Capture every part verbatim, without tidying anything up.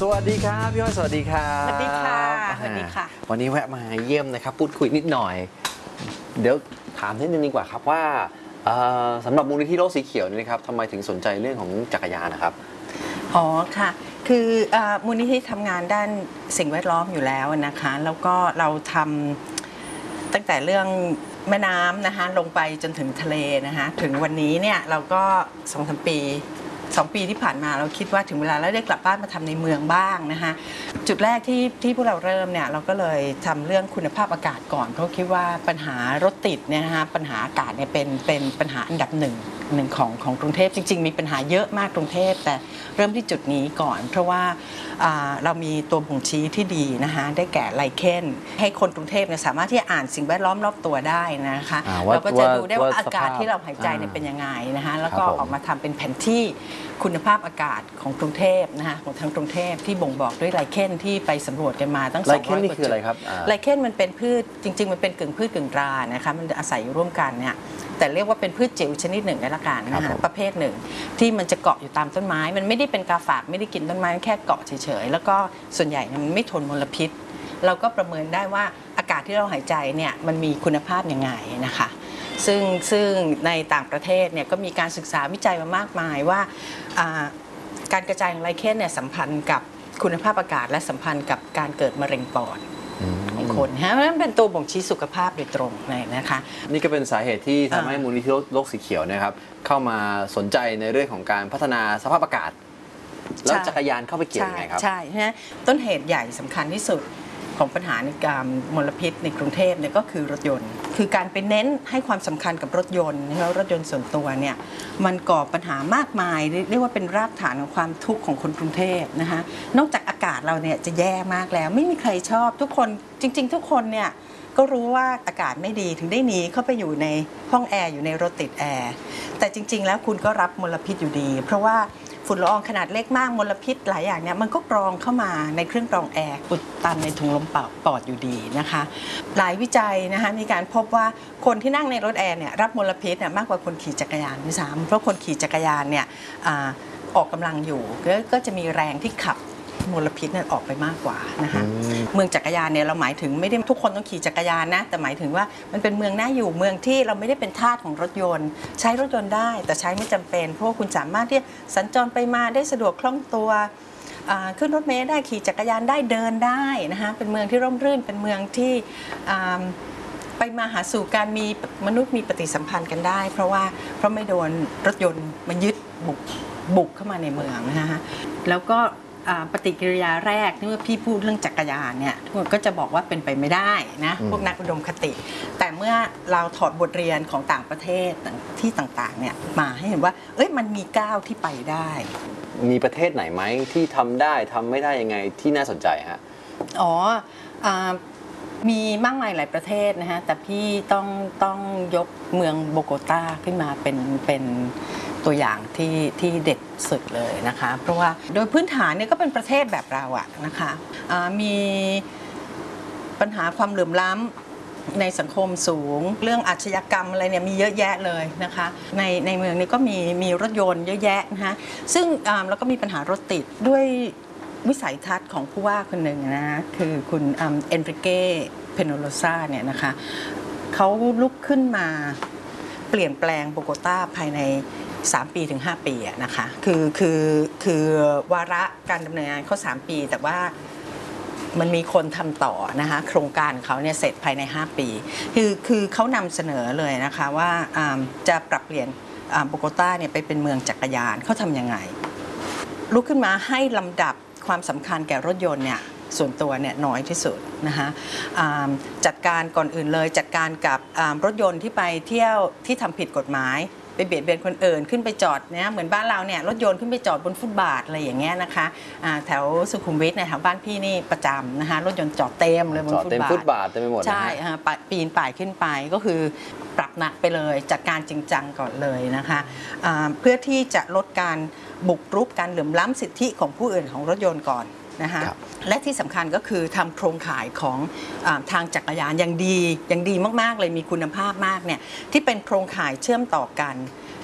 สวัสดีครับพี่อ้อยสวัสดีครับสวัสดีค่ะสวัสดีค่ะวันนี้แวะมาเยี่ยมนะครับพูดคุยนิดหน่อยเดี๋ยวถามนิดนึงดีกว่าครับว่าสำหรับมูลนิธิโลกสีเขียวนี่นะครับทำไมถึงสนใจเรื่องของจักรยานนะครับอ๋อค่ะคือมูลนิธิทำงานด้านสิ่งแวดล้อมอยู่แล้วนะคะแล้วก็เราทำตั้งแต่เรื่องแม่น้ำนะคะลงไปจนถึงทะเลนะคะถึงวันนี้เนี่ยเราก็สองสามปีสองปีที่ผ่านมาเราคิดว่าถึงเวลาแล้วได้กลับบ้านมาทำในเมืองบ้างนะคะจุดแรกที่ที่พวกเราเริ่มเนี่ยเราก็เลยทำเรื่องคุณภาพอากาศก่อนเพราะคิดว่าปัญหารถติดเนี่ยนะคะปัญหาอากาศเนี่ยเป็นเป็นปัญหาอันดับหนึ่งหนึ่งของของกรุงเทพจริงๆมีปัญหาเยอะมากกรุงเทพแต่เริ่มที่จุดนี้ก่อนเพราะว่าเรามีตัวบ่งชี้ที่ดีนะคะได้แก่ไลเคนให้คนกรุงเทพเนี่ยสามารถที่จะอ่านสิ่งแวดล้อมรอบตัวได้นะคะเราก็จะดูได้ว่าอากาศที่เราหายใจเนี่ยเป็นยังไงนะคะแล้วก็ออกมาทำเป็นแผนที่คุณภาพอากาศของกรุงเทพนะคะของทั้งกรุงเทพที่บ่งบอกด้วยไลเคนที่ไปสำรวจกันมาตั้งสองร้อยกว่าจุดไลเคนมันเป็นพืชจริงๆมันเป็นกึ่งพืชกึ่งรานะคะมันอาศัยอยู่ร่วมกันเนี่ยแต่เรียกว่าเป็นพืชจิ๋วชนิดหนึ่งในละกันนะคะประเภทหนึ่งที่มันจะเกาะอยู่ตามต้นไม้มันไม่ได้เป็นกาฝากไม่ได้กินต้นไม้แค่เกาะเฉยๆแล้วก็ส่วนใหญ่มันไม่ทนมลพิษเราก็ประเมินได้ว่าอากาศที่เราหายใจเนี่ยมันมีคุณภาพยังไงนะคะซึ่งซึ่งในต่างประเทศเนี่ยก็มีการศึกษาวิจัยมามากมายว่าการกระจายของไลเคนเนี่ยสัมพันธ์กับคุณภาพอากาศและสัมพันธ์กับการเกิดมะเร็งปอดของคนฮะนั่นเป็นตัวบ่งชี้สุขภาพโดยตรงเลยนะคะนี่ก็เป็นสาเหตุที่ทำให้มูลนิธิโลกสีเขียวนะครับเข้ามาสนใจในเรื่องของการพัฒนาสภาพอากาศแล้วจักรยานเข้าไปเกี่ยวยังไงครับใช่ฮะต้นเหตุใหญ่สำคัญที่สุดของปัญหาในการมลพิษในกรุงเทพเนี่ยก็คือรถยนต์คือการไปเน้นให้ความสำคัญกับรถยนต์แล้วรถยนต์ส่วนตัวเนี่ยมันก่อปัญหามากมายเรียกว่าเป็นรากฐานของความทุกข์ของคนกรุงเทพนะคะนอกจากอากาศเราเนี่ยจะแย่มากแล้วไม่มีใครชอบทุกคนจริงๆทุกคนเนี่ยก็รู้ว่าอากาศไม่ดีถึงได้หนีเข้าไปอยู่ในห้องแอร์อยู่ในรถติดแอร์แต่จริงๆแล้วคุณก็รับมลพิษอยู่ดีเพราะว่าฝุ่นละอองขนาดเล็กมากมลพิษหลายอย่างเนี่ยมันก็กรองเข้ามาในเครื่องกรองแอร์อุดตันในถุงลมปอดอยู่ดีนะคะหลายวิจัยนะคะมีการพบว่าคนที่นั่งในรถแอร์เนี่ยรับมลพิษเนี่ยมากกว่าคนขี่จักรยานด้วยซ้ำเพราะคนขี่จักรยานเนี่ยออกกำลังอยู่ก็จะมีแรงที่ขับมลพิษนั้นออกไปมากกว่านะคะเมืองจักรยานเนี่ยเราหมายถึงไม่ได้ทุกคนต้องขี่จักรยานนะแต่หมายถึงว่ามันเป็นเมืองน่าอยู่เมืองที่เราไม่ได้เป็นทาสของรถยนต์ใช้รถยนต์ได้แต่ใช้ไม่จำเป็นเพราะว่าคุณสามารถที่สัญจรไปมาได้สะดวกคล่องตัวขึ้นรถเมล์ได้ขี่จักรยานได้เดินได้นะคะเป็นเมืองที่ร่มรื่นเป็นเมืองที่ไปมาหาสู่การมีมนุษย์มีปฏิสัมพันธ์กันได้เพราะว่าเพราะไม่โดนรถยนต์มายึดบุกบุกเข้ามาในเมืองนะคะแล้วก็ปฏิกิริยาแรกที่ว่าพี่พูดเรื่องจักรยานเนี่ยทุกคนก็จะบอกว่าเป็นไปไม่ได้นะพวกนักอุดมคติแต่เมื่อเราถอดบทเรียนของต่างประเทศที่ต่างๆเนี่ยมาให้เห็นว่าเอ้ยมันมีก้าวที่ไปได้มีประเทศไหนไหมที่ทำได้ทำไม่ได้ยังไงที่น่าสนใจฮะอ๋อมีมากมายหลายประเทศนะฮะแต่พี่ต้องต้องยกเมืองโบโกตาขึ้นมาเป็นเป็นตัวอย่างที่ที่เด็ดสุดเลยนะคะเพราะว่าโดยพื้นฐานเนี่ยก็เป็นประเทศแบบเราอะนะคะมีปัญหาความเหลื่อมล้ำในสังคมสูงเรื่องอาชญากรรมอะไรเนี่ยมีเยอะแยะเลยนะคะในในเมืองนี้ก็มีมีรถยนต์เยอะแยะนะคะซึ่งแล้วก็มีปัญหารถติดด้วยวิสัยทัศน์ของผู้ว่าคนหนึ่งนะคือคุณเอ็นริเก้เพโนโลซาเนี่ยนะคะเขาลุกขึ้นมาเปลี่ยนแปลงโบโกตาภายในสามปีถึงห้าปีนะคะคือคือคือวาระการดำเนินงานเขาสามปีแต่ว่ามันมีคนทำต่อนะคะโครงการเขาเนี่ยเสร็จภายในห้าปีคือคือเขานำเสนอเลยนะคะว่าจะปรับเปลี่ยนโบโกตาเนี่ยไปเป็นเมืองจักรยานเขาทำยังไงลุกขึ้นมาให้ลำดับความสำคัญแก่รถยนต์เนี่ยส่วนตัวเนี่ยน้อยที่สุดนะคะจัดการก่อนอื่นเลยจัดการกับรถยนต์ที่ไปเที่ยวที่ทำผิดกฎหมายไปเบียดเบียนคนอื่นขึ้นไปจอดเนี่ยเหมือนบ้านเราเนี่ยรถยนต์ขึ้นไปจอดบนฟุตบาทอะไรอย่างเงี้ยนะคะแถวสุขุมวิทในแถวบ้านพี่นี่ประจำนะคะรถยนต์จอดเต็มเลยบนฟุตบาทเต็มฟุตบาทเต็มไปหมดใช่ปีนป่ายขึ้นไปก็คือปรับหนักไปเลยจัดการจริงจังก่อนเลยนะคะเพื่อที่จะลดการบุกรุกการเหลื่อมล้ำสิทธิของผู้อื่นของรถยนต์ก่อนนะคะและที่สำคัญก็คือทำโครงข่ายของทางจักรยานอย่างดีอย่างดีมากๆเลยมีคุณภาพมากเนี่ยที่เป็นโครงข่ายเชื่อมต่อกัน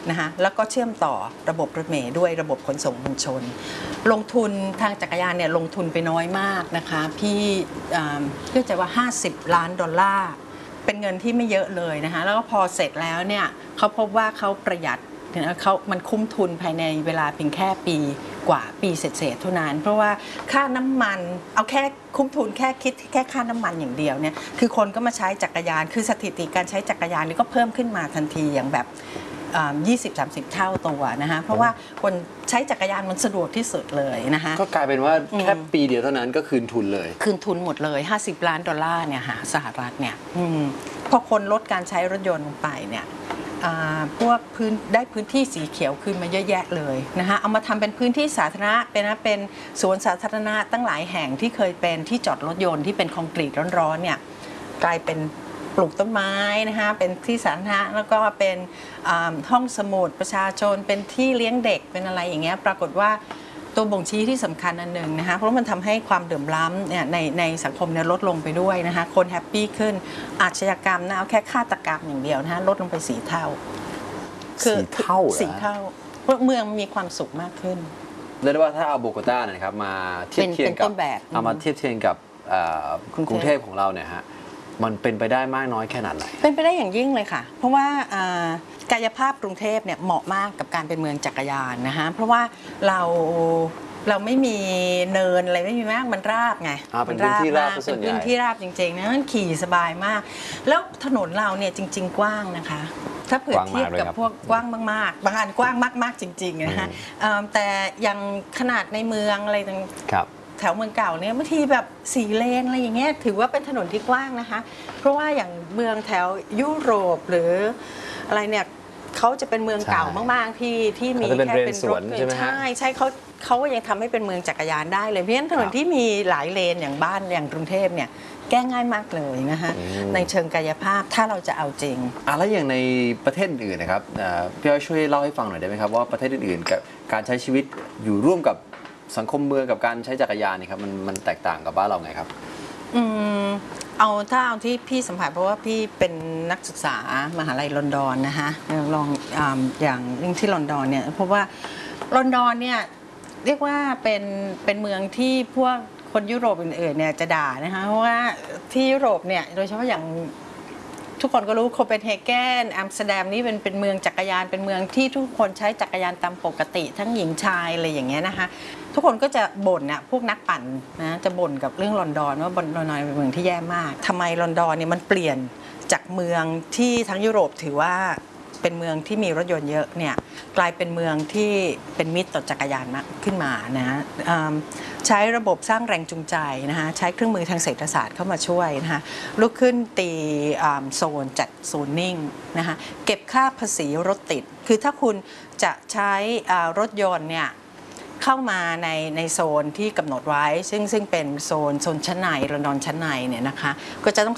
นะคะแล้วก็เชื่อมต่อระบบรถเมล์ด้วยระบบขนส่งมวลชน ลงทุนทางจักรยานเนี่ยลงทุนไปน้อยมากนะคะพี่เชื่อใจว่าห้าสิบล้านดอลลาร์เป็นเงินที่ไม่เยอะเลยนะคะแล้วก็พอเสร็จแล้วเนี่ยเขาพบว่าเขาประหยัดเขามันคุ้มทุนภายในเวลาเพียงแค่ปีกว่าปีเศษๆเท่านั้นเพราะว่าค่าน้ำมันเอาแค่คุ้มทุนแค่คิดแค่ค่าน้ำมันอย่างเดียวเนี่ยคือคนก็มาใช้จักรยานคือสถิติการใช้จักรยานนี่ก็เพิ่มขึ้นมาทันทีอย่างแบบยี่สิบ สามสิบ เท่าตัวนะคะเพราะว่าคนใช้จักรยานมันสะดวกที่สุดเลยนะคะก็กลายเป็นว่าแค่ปีเดียวเท่านั้นก็คืนทุนเลยคืนทุนหมดเลยห้าสิบล้านดอลลาร์เนี่ยหาสหรัฐเนี่ยพอคนลดการใช้รถยนต์ลงไปเนี่ยพวกพื้นได้พื้นที่สีเขียวขึ้นมาเยอะแยะเลยนะคะเอามาทำเป็นพื้นที่สาธารณะเป็นนะเป็นสวนสาธารณะตั้งหลายแห่งที่เคยเป็นที่จอดรถยนต์ที่เป็นคอนกรีตร้อนๆเนี่ยกลายเป็นปลูกต้นไม้นะคะเป็นที่สาธารณะแล้วก็เป็นห้องสมุดประชาชนเป็นที่เลี้ยงเด็กเป็นอะไรอย่างเงี้ยปรากฏว่าตัวบ่งชี้ที่สำคัญอันหนึ่งนะคะเพราะมันทำให้ความเดือดร้อนเนี่ยในในสังคมเนี่ยลดลงไปด้วยนะคะคนแฮปปี้ขึ้นอาชญากรรมนะเอาแค่ฆาตกรรมอย่างเดียวนะคะลดลงไปสี่เท่าสี่เท่าสี่เท่าเพราะเมืองมีความสุขมากขึ้นเรียกได้ว่าถ้าเอาโบโกตานะครับมาเทียบเทียงกับเอามาเทียบเทียงกับกรุงเทพของเราเนี่ยฮะมันเป็นไปได้มากน้อยแค่ไหนเป็นไปได้อย่างยิ่งเลยค่ะเพราะว่ากายภาพกรุงเทพเนี่ยเหมาะมากกับการเป็นเมืองจักรยานนะคะเพราะว่าเราเราไม่มีเนินอะไรไม่มีมากมันราบไงเป็นพื้นที่ราบเป็นพื้นที่ราบจริงๆนะมันขี่สบายมากแล้วถนนเราเนี่ยจริงๆกว้างนะคะถ้าเปรียบเทียบกับพวกกว้างมากๆบางอันกว้างมากๆจริงๆนะคะแต่ยังขนาดในเมืองอะไรต่างแถวเมืองเก่าเนี่ยบางทีแบบสี่เลนอะไรอย่างเงี้ยถือว่าเป็นถนนที่กว้างนะคะเพราะว่าอย่างเมืองแถวยุโรปหรืออะไรเนี่ยเขาจะเป็นเมืองเก่ามากๆที่ที่มีแค่เป็นรถเมล์ใช่ใช่เขาเขายังทำให้เป็นเมืองจักรยานได้เลยเพราะฉะนั้นถนนที่มีหลายเลนอย่างบ้านอย่างกรุงเทพเนี่ยแก้ง่ายมากเลยนะคะในเชิงกายภาพถ้าเราจะเอาจริงอ่ะแล้วอย่างในประเทศอื่นนะครับพี่อ้อยช่วยเล่าให้ฟังหน่อยได้ไหมครับว่าประเทศอื่นๆกับการใช้ชีวิตอยู่ร่วมกับสังคมเมืองกับการใช้จักรยานนี่ครับมันมันแตกต่างกับบ้านเราไงครับอืมเอาถ้าเอาที่พี่สัมผัสเพราะว่าพี่เป็นนักศึกษามหาลัยลอนดอนนะคะลองอย่างที่ลอนดอนเนี่ยเพราะว่าลอนดอนเนี่ยเรียกว่าเป็นเป็นเมืองที่พวกคนยุโรปอื่นๆเนี่ยจะด่านะคะเพราะว่าที่ยุโรปเนี่ยโดยเฉพาะอย่างทุกคนก็รู้โคเปนเฮเกนอัมสเตอร์ดัมนี่เป็นเป็นเมืองจักรยานเป็นเมืองที่ทุกคนใช้จักรยานตามปกติทั้งหญิงชายอะไรอย่างเงี้ยนะคะทุกคนก็จะบ่นน่ะพวกนักปั่นนะจะบ่นกับเรื่องลอนดอนว่าลอนดอนเป็นเมืองที่แย่มากทำไมลอนดอนเนี่ยมันเปลี่ยนจากเมืองที่ทั้งยุโรปถือว่าเป็นเมืองที่มีรถยนต์เยอะเนี่ยกลายเป็นเมืองที่เป็นมิตรต่อจักรยานมากขึ้นมานะใช้ระบบสร้างแรงจูงใจนะคะใช้เครื่องมือทางเศรษฐศาสตร์เข้ามาช่วยนะคะลุกขึ้นตีโซนจัดโซนนิ่งนะคะเก็บค่าภาษีรถติดคือถ้าคุณจะใช้รถยนต์เนี่ยเข้ามาในในโซนที่กำหนดไว้ซึ่งซึ่งเป็นโซนโซนชั้นในลอนดอนชั้นในเนี่ยนะคะก็จะต้อง